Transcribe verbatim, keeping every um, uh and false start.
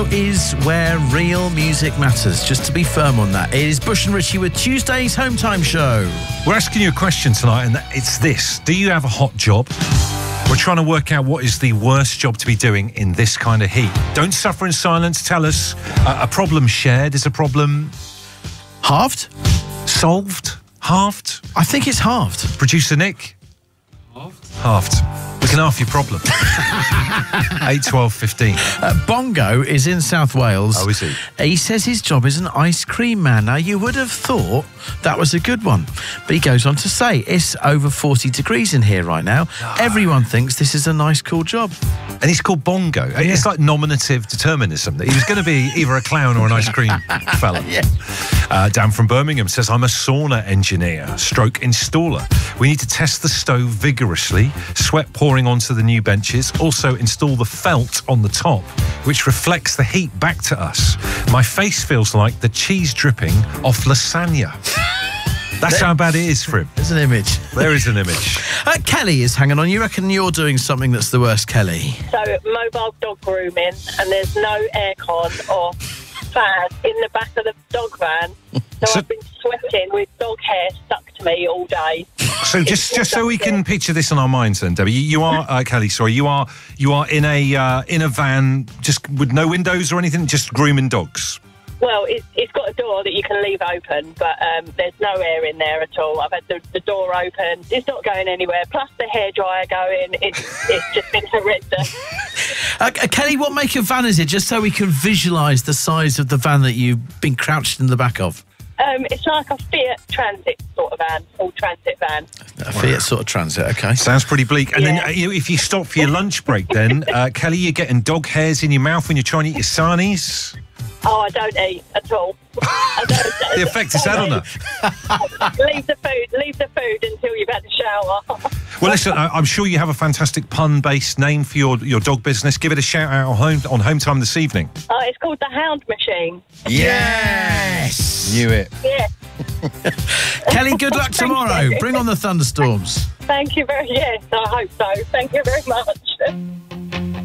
Is where real music matters, just to be firm on that. It is Bush and Richie with Tuesday's Home Time Show. We're asking you a question tonight, and it's this. Do you have a hot job? We're trying to work out what is the worst job to be doing in this kind of heat. Don't suffer in silence. Tell us. Uh, a problem shared is a problem... Halved? Solved? Halved? I think it's halved. Producer Nick? Halved? Halved. We can half your problem. eight, twelve, fifteen. Uh, Bongo is in South Wales. Oh, is he? He says his job is an ice cream man. Now, you would have thought that was a good one. But he goes on to say, it's over forty degrees in here right now. Everyone thinks this is a nice, cool job. And he's called Bongo. Yeah. It's like nominative determinism. That he was going to be either a clown or an ice cream fella. Yeah. Uh, Dan from Birmingham says, I'm a sauna engineer, stroke installer. We need to test the stove vigorously, sweat pouring onto the new benches, also install the felt on the top, which reflects the heat back to us. My face feels like the cheese dripping off lasagna. That's how bad it is for him. There's an image. There is an image. Uh, Kelly is hanging on. You reckon you're doing something that's the worst, Kelly? So, mobile dog grooming, and there's no aircon or fan in the back of the dog van. So, So- I've been sweating with dog hair stuck to me all day. So just just so we can picture this in our minds, then, Debbie, you, you are uh, Kelly. Sorry, you are you are in a uh, in a van, just with no windows or anything, just grooming dogs. Well, it's, it's got a door that you can leave open, but um, there's no air in there at all. I've had the, the door open. It's not going anywhere. Plus the hairdryer going. It's it's just been horrendous. Uh, uh, Kelly, what make of van is it? Just so we can visualise the size of the van that you've been crouched in the back of. Um, it's like a Fiat Transit sort of van, full transit van. A Fiat sort of Transit, okay. Sounds pretty bleak. And Yeah. then uh, you know, if you stop for your lunch break, then uh, Kelly, you're getting dog hairs in your mouth when you're trying to eat your sarnies. Oh, I don't eat at all. I don't, The effect it's had on her. Leave the food. Leave the food until you've had a shower. Well, listen, I, I'm sure you have a fantastic pun-based name for your, your dog business. Give it a shout out on home, on Home Time this evening. Oh, it's called the Hound Machine. Yes! Knew it. Yeah. Kelly, good luck tomorrow. Bring on the thunderstorms. Thank you very. Yes, I hope so. Thank you very much.